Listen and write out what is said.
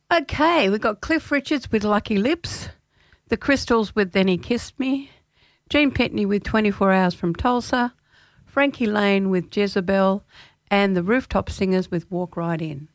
Okay, we've got Cliff Richards with Lucky Lips, The Crystals with Then He Kissed Me, Gene Pitney with 24 Hours from Tulsa, Frankie Lane with Jezebel, and the Rooftop Singers with Walk Right In.